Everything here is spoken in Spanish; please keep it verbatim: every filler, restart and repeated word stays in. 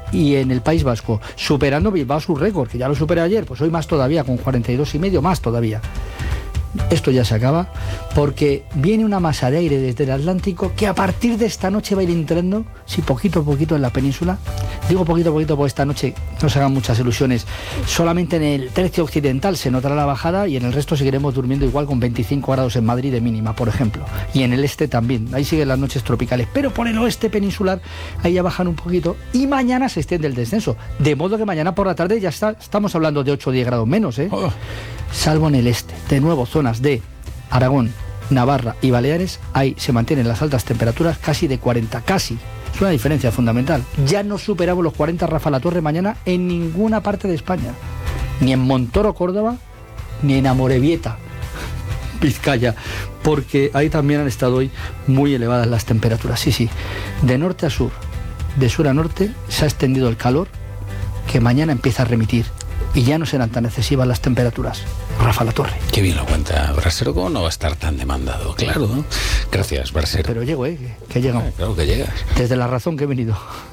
y en el País Vasco, superando Bilbao su récord, que ya lo superé ayer, pues hoy más todavía, con cuarenta y dos y medio, más todavía. Esto ya se acaba, porque viene una masa de aire desde el Atlántico que a partir de esta noche va a ir entrando, sí, poquito a poquito en la península. Digo poquito a poquito porque esta noche no se hagan muchas ilusiones. Solamente en el tercio occidental se notará la bajada y en el resto seguiremos durmiendo igual con veinticinco grados en Madrid de mínima, por ejemplo. Y en el este también, ahí siguen las noches tropicales. Pero por el oeste peninsular, ahí ya bajan un poquito y mañana se extiende el descenso. De modo que mañana por la tarde ya está, estamos hablando de ocho o diez grados menos, ¿eh? Oh. Salvo en el este. De nuevo, zonas de Aragón, Navarra y Baleares, ahí se mantienen las altas temperaturas casi de cuarenta, casi. Es una diferencia fundamental. Ya no superamos los cuarenta, Rafa La Torre, mañana en ninguna parte de España. Ni en Montoro, Córdoba, ni en Amorebieta, Vizcaya, porque ahí también han estado hoy muy elevadas las temperaturas. Sí, sí, de norte a sur, de sur a norte, se ha extendido el calor que mañana empieza a remitir. Y ya no serán tan excesivas las temperaturas. Rafa La Torre. Qué bien lo cuenta Brasero, ¿cómo no va a estar tan demandado? Claro, ¿no? Gracias, Brasero. Pero llego, ¿eh? Que, que he llegado. Ah, claro que llegas. Desde La Razón que he venido.